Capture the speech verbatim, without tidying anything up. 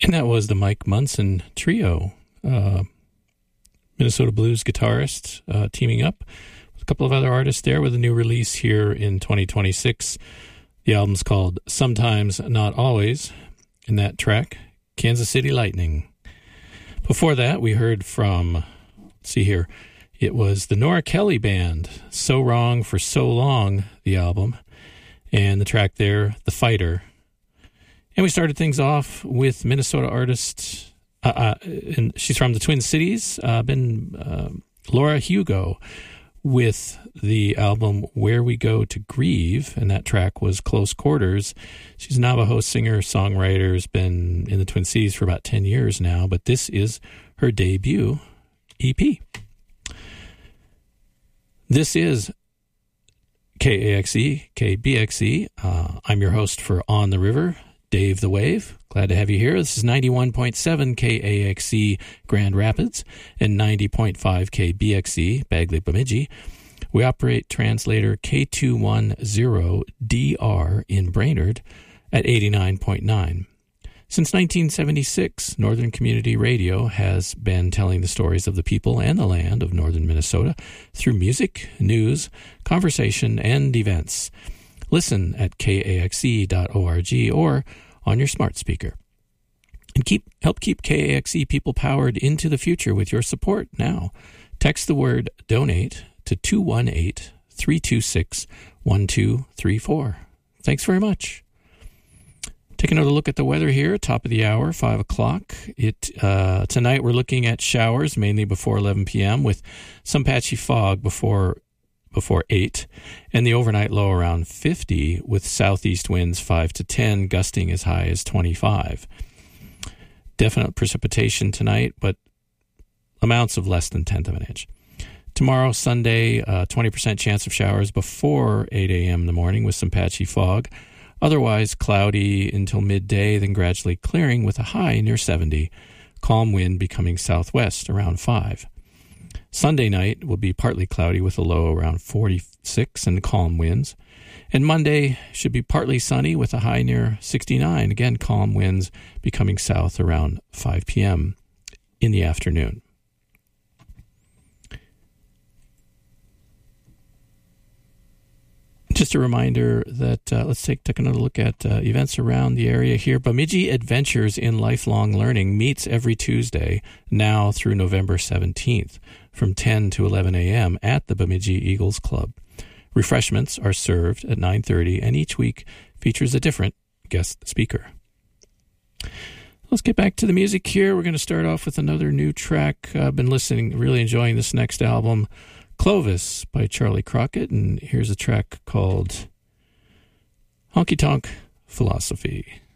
And that was the Mike Munson Trio, uh, Minnesota blues guitarist, uh, teaming up with a couple of other artists there with a new release here in twenty twenty-six. The album's called Sometimes Not Always, and that track, Kansas City Lightning. Before that, we heard from, let's see here, it was the Nora Kelly Band, So Wrong for So Long, the album, and the track there, The Fighter. And we started things off with Minnesota artist, uh, uh, and she's from the Twin Cities, uh, been uh, Laura Hugo, with the album Where We Go to Grieve, and that track was Close Quarters. She's a Navajo singer, songwriter, has been in the Twin Cities for about ten years now, but this is her debut E P. This is K A X E, K B X E. Uh, I'm your host for On the River, Dave the Wave. Glad to have you here. This is ninety-one point seven K A X E Grand Rapids and ninety point five K B X E Bagley Bemidji. We operate translator K two ten D R in Brainerd at eighty-nine point nine. Since nineteen seventy-six, Northern Community Radio has been telling the stories of the people and the land of northern Minnesota through music, news, conversation, and events. Listen at K A X E dot org or on your smart speaker. And keep help keep K A X E people powered into the future with your support now. Text the word donate to two one eight, three two six, one two three four. Thanks very much. Taking another look at the weather here, top of the hour, five o'clock. It uh, tonight we're looking at showers, mainly before eleven p.m., with some patchy fog before before eight, and the overnight low around fifty, with southeast winds five to ten, gusting as high as twenty-five. Definite precipitation tonight, but amounts of less than tenth of an inch. Tomorrow, Sunday, uh, twenty percent chance of showers before eight a.m. in the morning with some patchy fog. Otherwise, cloudy until midday, then gradually clearing with a high near seventy. Calm wind becoming southwest around five. Sunday night will be partly cloudy with a low around forty-six and calm winds. And Monday should be partly sunny with a high near sixty-nine. Again, calm winds becoming south around five p.m. in the afternoon. Just a reminder that uh, let's take, take another look at uh, events around the area here. Bemidji Adventures in Lifelong Learning meets every Tuesday now through November seventeenth from ten to eleven a.m. at the Bemidji Eagles Club. Refreshments are served at nine thirty, and each week features a different guest speaker. Let's get back to the music here. We're going to start off with another new track. I've uh, been listening, really enjoying this next album, Clovis by Charlie Crockett, and here's a track called Honky Tonk Philosophy.